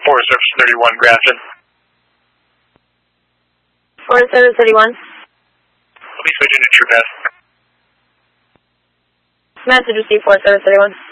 Service 31, Grafton. Forest Service 31. Please switch into TruePath. Message received, Forest Service 31.